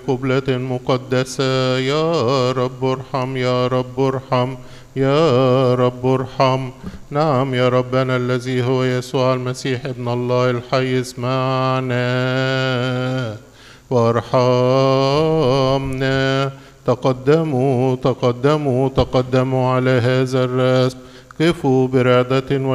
قبلة مقدسة. يا رب ارحم، يا رب ارحم، يا رب ارحم. نعم يا ربنا الذي هو يسوع المسيح ابن الله الحي، اسمعنا وارحمنا. تقدموا تقدموا تقدموا على هذا الرأس، قفوا برعدة